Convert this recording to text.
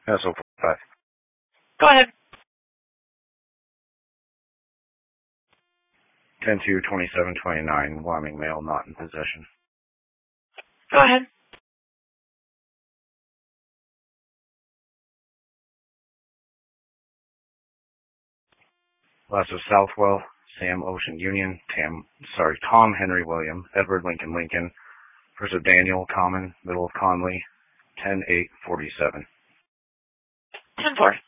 SO5. Go ahead. 10-2-27-29, Wyoming male not in possession. Go ahead. Last of Southwell, Sam Ocean Union, Tom Henry William, Edward Lincoln Lincoln, first of Daniel Common, middle of Conley, 10-8-47. 10-4.